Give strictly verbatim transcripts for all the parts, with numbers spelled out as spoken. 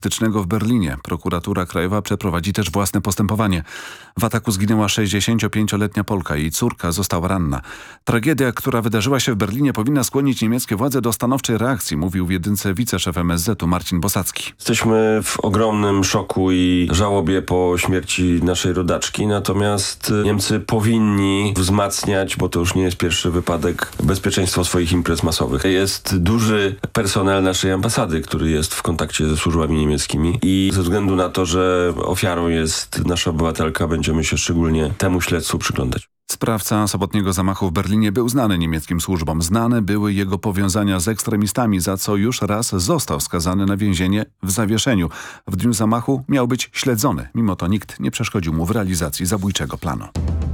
terrorystycznego w Berlinie. Prokuratura Krajowa przeprowadzi też własne postępowanie. W ataku zginęła sześćdziesięciopięcioletnia Polka. Jej córka została ranna. Tragedia, która wydarzyła się w Berlinie, powinna skłonić niemieckie władze do stanowczej reakcji, mówił w jedynce wiceszef M S Z-u Marcin Bosacki. Jesteśmy w ogromnym szoku i żałobie po śmierci naszej rodaczki, natomiast Niemcy powinni wzmacniać, bo to już nie jest pierwszy wypadek, bezpieczeństwo swoich imprez masowych. Jest duży personel naszej ambasady, który jest w kontakcie ze służbami niemieckimi i ze względu na to, że ofiarą jest nasza obywatelka, będziemy się szczególnie temu śledztwu przyglądać. Sprawca sobotniego zamachu w Berlinie był znany niemieckim służbom. Znane były jego powiązania z ekstremistami, za co już raz został skazany na więzienie w zawieszeniu. W dniu zamachu miał być śledzony. Mimo to nikt nie przeszkodził mu w realizacji zabójczego planu.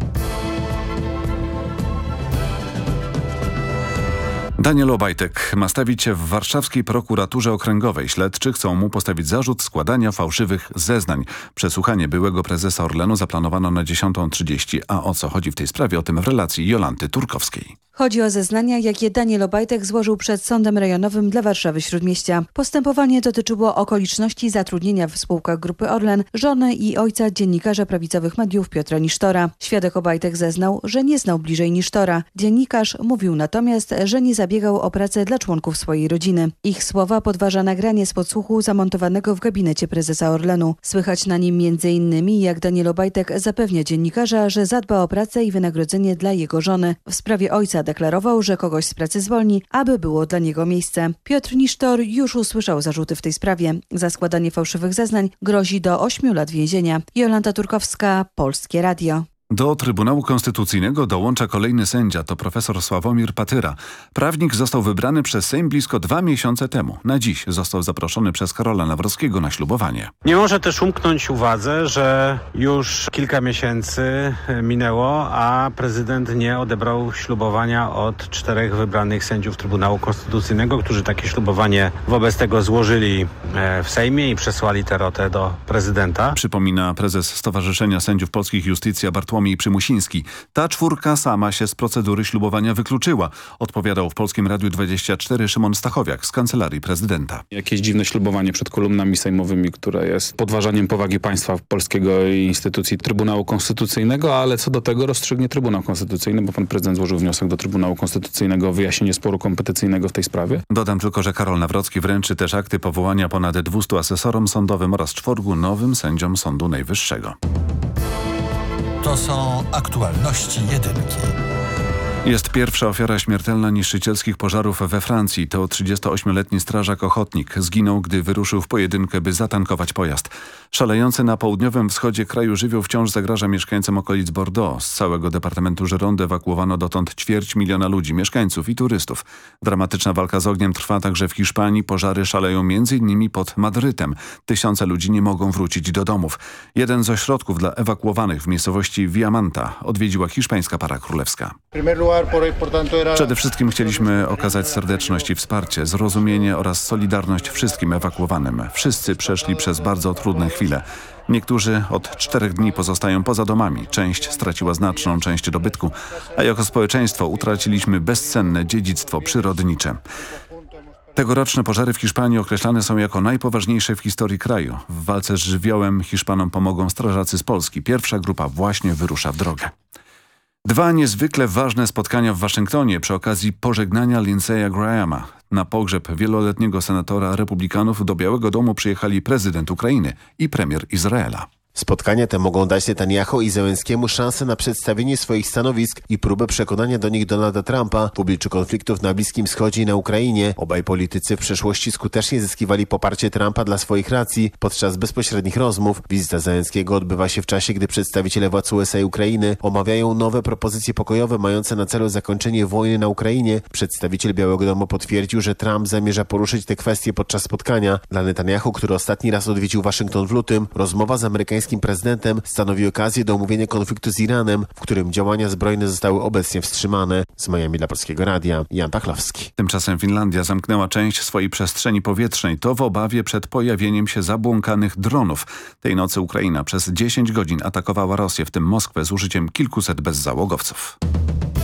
Daniel Obajtek ma stawić się w warszawskiej prokuraturze okręgowej. Śledczy chcą mu postawić zarzut składania fałszywych zeznań. Przesłuchanie byłego prezesa Orlenu zaplanowano na dziesiątą trzydzieści. A o co chodzi w tej sprawie? O tym w relacji Jolanty Turkowskiej. Chodzi o zeznania, jakie Daniel Obajtek złożył przed Sądem Rejonowym dla Warszawy-Śródmieścia. Postępowanie dotyczyło okoliczności zatrudnienia w spółkach Grupy Orlen żony i ojca dziennikarza prawicowych mediów Piotra Nisztora. Świadek Obajtek zeznał, że nie znał bliżej Nisztora. Dziennikarz mówił natomiast, że nie zabiegał o pracę dla członków swojej rodziny. Ich słowa podważa nagranie z podsłuchu zamontowanego w gabinecie prezesa Orlenu. Słychać na nim między innymi, jak Daniel Obajtek zapewnia dziennikarza, że zadba o pracę i wynagrodzenie dla jego żony. W sprawie ojca deklarował, że kogoś z pracy zwolni, aby było dla niego miejsce. Piotr Nisztor już usłyszał zarzuty w tej sprawie. Za składanie fałszywych zeznań grozi do ośmiu lat więzienia. Jolanta Turkowska, Polskie Radio. Do Trybunału Konstytucyjnego dołącza kolejny sędzia, to profesor Sławomir Patyra. Prawnik został wybrany przez Sejm blisko dwa miesiące temu. Na dziś został zaproszony przez Karola Nawrockiego na ślubowanie. Nie może też umknąć uwadze, że już kilka miesięcy minęło, a prezydent nie odebrał ślubowania od czterech wybranych sędziów Trybunału Konstytucyjnego, którzy takie ślubowanie wobec tego złożyli w Sejmie i przesłali tę rotę do prezydenta. Przypomina prezes Stowarzyszenia Sędziów Polskich Justicja Bartłomiej Przymusiński. Ta czwórka sama się z procedury ślubowania wykluczyła, odpowiadał w Polskim Radiu dwadzieścia cztery Szymon Stachowiak z Kancelarii Prezydenta. Jakieś dziwne ślubowanie przed kolumnami sejmowymi, które jest podważaniem powagi państwa polskiego i instytucji Trybunału Konstytucyjnego, ale co do tego rozstrzygnie Trybunał Konstytucyjny, bo pan prezydent złożył wniosek do Trybunału Konstytucyjnego o wyjaśnienie sporu kompetencyjnego w tej sprawie. Dodam tylko, że Karol Nawrocki wręczy też akty powołania ponad dwustu asesorom sądowym oraz czworgu nowym sędziom Sądu Najwyższego. To są aktualności jedynki. Jest pierwsza ofiara śmiertelna niszczycielskich pożarów we Francji. To trzydziestoośmioletni strażak ochotnik. Zginął, gdy wyruszył w pojedynkę, by zatankować pojazd. Szalejący na południowym wschodzie kraju żywioł wciąż zagraża mieszkańcom okolic Bordeaux. Z całego departamentu Gironde ewakuowano dotąd ćwierć miliona ludzi, mieszkańców i turystów. Dramatyczna walka z ogniem trwa także w Hiszpanii. Pożary szaleją między innymi pod Madrytem. Tysiące ludzi nie mogą wrócić do domów. Jeden z ośrodków dla ewakuowanych w miejscowości Viamanta odwiedziła hiszpańska para królewska. Przede wszystkim chcieliśmy okazać serdeczność i wsparcie, zrozumienie oraz solidarność wszystkim ewakuowanym. Wszyscy przeszli przez bardzo trudne chwile. Niektórzy od czterech dni pozostają poza domami. Część straciła znaczną część dobytku, a jako społeczeństwo utraciliśmy bezcenne dziedzictwo przyrodnicze. Tegoroczne pożary w Hiszpanii określane są jako najpoważniejsze w historii kraju. W walce z żywiołem Hiszpanom pomogą strażacy z Polski. Pierwsza grupa właśnie wyrusza w drogę. Dwa niezwykle ważne spotkania w Waszyngtonie przy okazji pożegnania Lindsey'a Grahama. Na pogrzeb wieloletniego senatora republikanów do Białego Domu przyjechali prezydent Ukrainy i premier Izraela. Spotkania te mogą dać Netanyahu i Zełenskiemu szansę na przedstawienie swoich stanowisk i próbę przekonania do nich Donalda Trumpa w obliczu konfliktów na Bliskim Wschodzie i na Ukrainie. Obaj politycy w przeszłości skutecznie zyskiwali poparcie Trumpa dla swoich racji podczas bezpośrednich rozmów. Wizyta Zełenskiego odbywa się w czasie, gdy przedstawiciele władz U S A i Ukrainy omawiają nowe propozycje pokojowe mające na celu zakończenie wojny na Ukrainie. Przedstawiciel Białego Domu potwierdził, że Trump zamierza poruszyć te kwestie podczas spotkania. Dla Netanyahu, który ostatni raz odwiedził Waszyngton w lutym, rozmowa z amerykańskim prezydentem stanowi okazję do omówienia konfliktu z Iranem, w którym działania zbrojne zostały obecnie wstrzymane. Z Miami dla Polskiego Radia, Jan Pachlowski. Tymczasem Finlandia zamknęła część swojej przestrzeni powietrznej. To w obawie przed pojawieniem się zabłąkanych dronów. Tej nocy Ukraina przez dziesięć godzin atakowała Rosję, w tym Moskwę, z użyciem kilkuset bezzałogowców.